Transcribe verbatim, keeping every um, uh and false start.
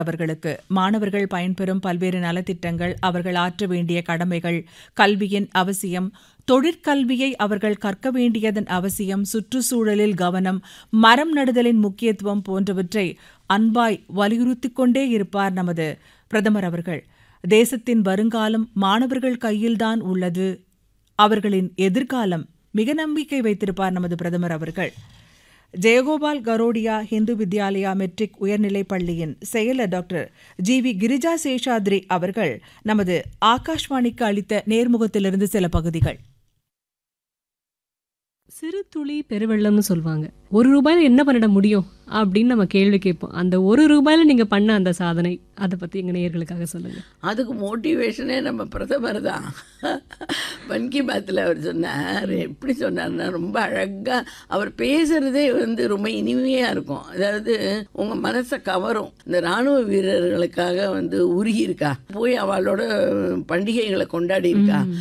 அவர்களுக்கு மாணவர்கள் பயன்பெறும் பல்வேறு நலத்திட்டங்கள், அவர்கள் ஆற்ற வேண்டிய கடமைகள், கல்வியின் அவசியம், தொழிற்கல்வியை அவர்கள் கற்க வேண்டியதன் அவசியம், சுற்றுச்சூழலில் கவனம், மரம் நடுதலின் முக்கியத்துவம் போன்றவற்றை அன்பாய் வலியுறுத்திக் கொண்டே இருப்பார் நமது பிரதமர் அவர்கள். தேசத்தின் வருங்காலம் மாணவர்கள் கையில்தான் உள்ளது, அவர்களின் எதிர்காலம் மிக நம்பிக்கை வைத்திருப்பார் நமது பிரதமர் அவர்கள். ஜெயகோபால் கரோடியா இந்து வித்யாலயா மெட்ரிக் உயர்நிலைப் பள்ளியின் செயலர் doctor G we Girija Seshadri அவர்கள் நமது ஆகாஷ்வாணிக்கு அளித்த நேர்முகத்திலிருந்து சில பகுதிகள். சிறு துளி பெருவெள்ளம்னு சொல்லுவாங்க. ஒரு ரூபாயில என்ன பண்ணிட முடியும் அப்படின்னு நம்ம கேள்வி கேட்போம். அந்த ஒரு ரூபாயில நீங்க பண்ண அந்த சாதனை, அதை பத்தி எங்க நேயர்களுக்காக சொல்லுங்க. அதுக்கு மோட்டிவேஷனே நம்ம பிரதமர் தான். மன் கி பாத்தில் அவர் சொன்னார். எப்படி சொன்னார்னா, ரொம்ப அழகாக அவர் பேசுகிறதே வந்து ரொம்ப இனிமையாக இருக்கும். அதாவது உங்கள் மனசை கவரும். இந்த இராணுவ வீரர்களுக்காக வந்து உருகி இருக்கா, போய் அவளோட பண்டிகைகளை கொண்டாடி இருக்கா,